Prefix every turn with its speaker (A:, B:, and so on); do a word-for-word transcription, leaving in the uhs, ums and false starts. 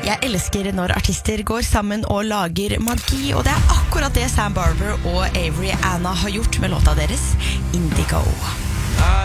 A: Jeg elsker når artister går sammen og lager magi, og det er akkurat det Sam Barber og Avery Anna har gjort med låta deres Indigo.